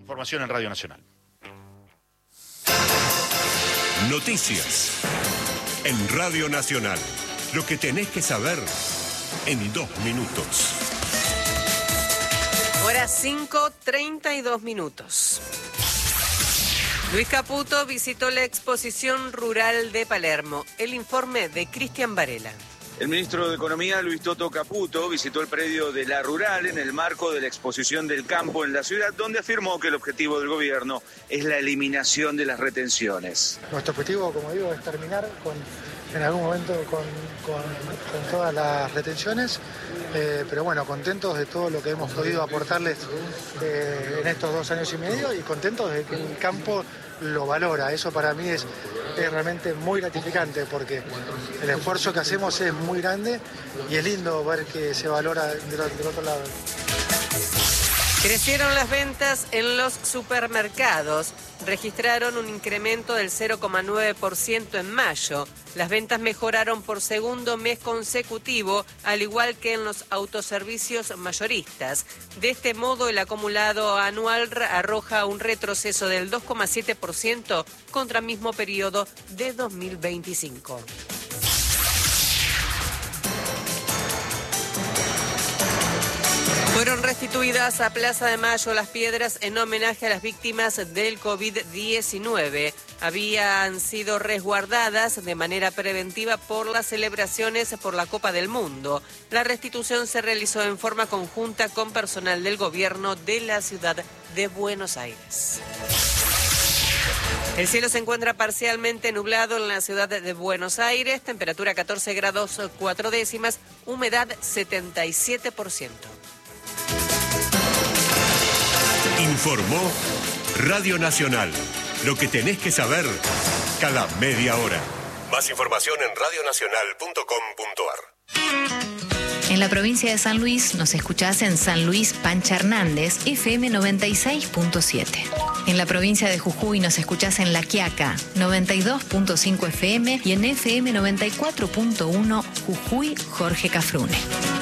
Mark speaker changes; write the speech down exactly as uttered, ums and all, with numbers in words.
Speaker 1: Información en Radio Nacional.
Speaker 2: Noticias en Radio Nacional. Lo que tenés que saber en dos minutos.
Speaker 3: Hora cinco, treinta y dos minutos. Luis Caputo visitó la exposición rural de Palermo. El informe de Cristian Varela.
Speaker 4: El ministro de Economía, Luis Toto Caputo, visitó el predio de La Rural en el marco de la exposición del campo en la ciudad, donde afirmó que el objetivo del gobierno es la eliminación de las retenciones.
Speaker 5: Nuestro objetivo, como digo, es terminar con, en algún momento con, con, con todas las retenciones, eh, pero bueno, contentos de todo lo que hemos podido aportarles eh, en estos dos años y medio y contentos de que el campo lo valora. Eso para mí es, es realmente muy gratificante porque el esfuerzo que hacemos es muy grande y es lindo ver que se valora del, del otro lado.
Speaker 3: Crecieron las ventas en los supermercados. Registraron un incremento del cero coma nueve por ciento en mayo. Las ventas mejoraron por segundo mes consecutivo, al igual que en los autoservicios mayoristas. De este modo, el acumulado anual arroja un retroceso del dos coma siete por ciento contra el mismo periodo de dos mil veinticinco. Fueron restituidas a Plaza de Mayo las piedras en homenaje a las víctimas del COVID diecinueve. Habían sido resguardadas de manera preventiva por las celebraciones por la Copa del Mundo. La restitución se realizó en forma conjunta con personal del gobierno de la ciudad de Buenos Aires. El cielo se encuentra parcialmente nublado en la ciudad de Buenos Aires, temperatura catorce grados cuatro décimas, humedad setenta y siete por ciento.
Speaker 2: Informó Radio Nacional. Lo que tenés que saber cada media hora. Más información en radio nacional punto com punto ar.
Speaker 6: En la provincia de San Luis nos escuchás en San Luis Pancha Hernández, F M noventa y seis punto siete. En la provincia de Jujuy nos escuchás en La Quiaca, noventa y dos punto cinco F M y en F M noventa y cuatro punto uno Jujuy Jorge Cafrune.